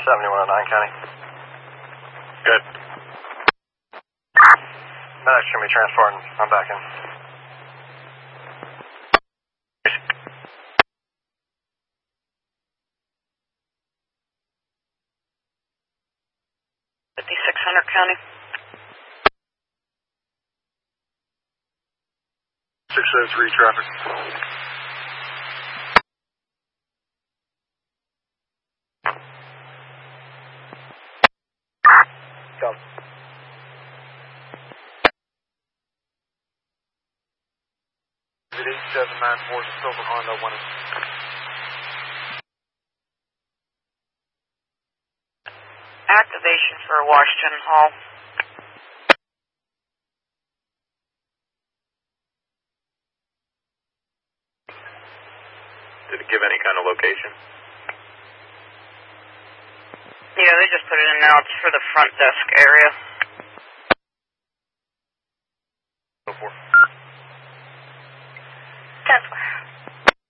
7109 County. Good. Medics can be transporting. I'm back in. County. 603 traffic. Go. Is it 8794 Silver Honda 1? Activation for Washington Hall. Did it give any kind of location? Yeah, they just put it in now. It's for the front desk area. Go for. 10 square.